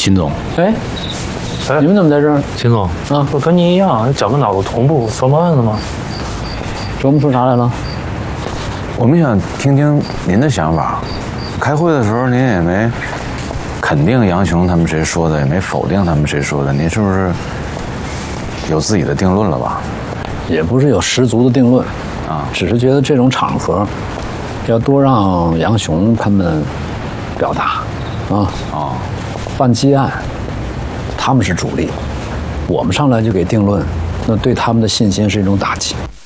秦总， 哎，你们怎么在这儿？ 秦总啊， 我跟您一样，脚跟脑子同步琢磨案子吗？ 琢磨出啥来了？ 我们想听听您的想法。开会的时候您也没肯定杨雄他们谁说的，也没否定他们谁说的，您是不是有自己的定论了吧？ 也不是有十足的定论啊， 只是觉得这种场合要多让杨雄他们表达啊。办基案，他们是主力，我们上来就给定论，那对他们的信心是一种打击。